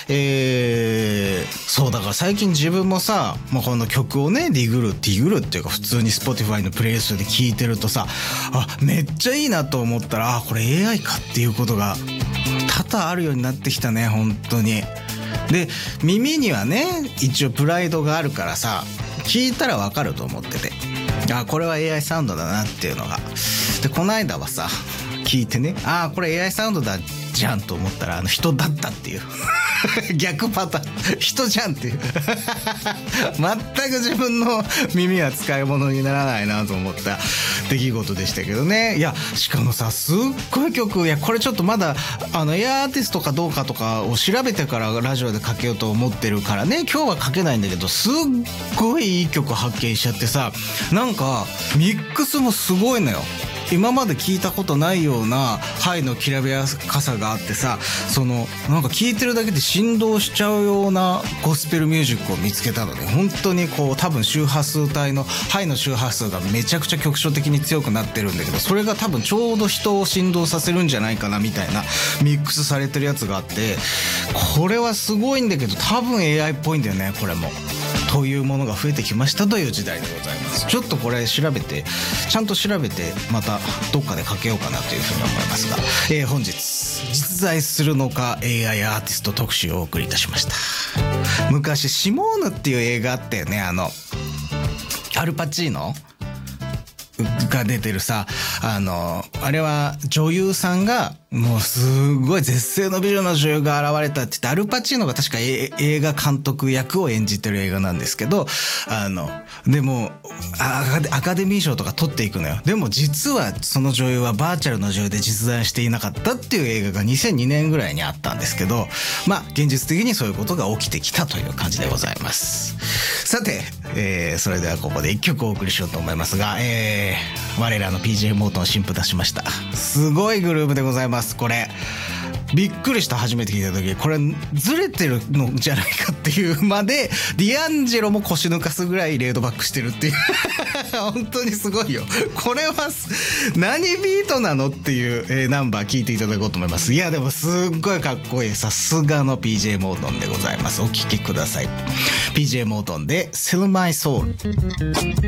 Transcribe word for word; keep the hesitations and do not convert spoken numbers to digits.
えー、そうだから最近自分もさ、まあ、この曲をねディグルディグルっていうか普通に Spotify のプレイリストで聴いてるとさ、あめっちゃいいなと思ったら、あこれ エーアイ かっていうことが多々あるようになってきたね本当に。で耳にはね一応プライドがあるからさ、聞いたらわかると思ってて、あこれは エーアイ サウンドだなっていうのが。でこの間はさ聞いてね、あこれ エーアイ サウンドだじゃんと思ったら、あの人だったっていう逆パターン、人じゃんっていう全く自分の耳は使い物にならないなと思った出来事でしたけどね。いやしかもさすっごい曲、いやこれちょっとまだあのエアアーティストかどうかとかを調べてからラジオでかけようと思ってるからね、今日はかけないんだけど、すっごいいい曲発見しちゃってさ、なんかミックスもすごいのよ。今まで聞いたことないようなハイのきらびやかさがあってさ、そのなんか聞いてるだけで振動しちゃうようなゴスペルミュージックを見つけたので、本当にこう多分周波数帯のハイの周波数がめちゃくちゃ局所的に強くなってるんだけど、それが多分ちょうど人を振動させるんじゃないかなみたいなミックスされてるやつがあって、これはすごいんだけど多分 エーアイ っぽいんだよねこれも。というものが増えてきましたという時代でございます。ちょっとこれ調べてちゃんと調べてまたどっかでかけようかなというふうに思いますが、えー、本日実在するのか エーアイ アーティスト特集をお送りいたしました。昔シモーヌっていう映画あったよね、あのアルパチーノが出てるさ、あのあれは女優さんがもうすごい絶世の美女の女優が現れたって言って、アルパチーノが確か映画監督役を演じてる映画なんですけど、あのでもアカデミー賞とか取っていくのよ。でも実はその女優はバーチャルの女優で実在していなかったっていう映画がにせんにねんぐらいにあったんですけど、まあ現実的にそういうことが起きてきたという感じでございます。さて、えー、それではここで一曲お送りしようと思いますが、えー、我らの ピージェー モートン新譜出しました。すごいグループでございます。これびっくりした、初めて聞いた時これずれてるのじゃないかっていうまで、ディアンジェロも腰抜かすぐらいレードバックしてるっていう本当にすごいよこれは。何ビートなのっていう、えー、ナンバー聞いていただこうと思います。いやでもすっごいかっこいい、さすがの ピージェー モートンでございます。お聴きください。 ピージェー モートンで Sell My Soul。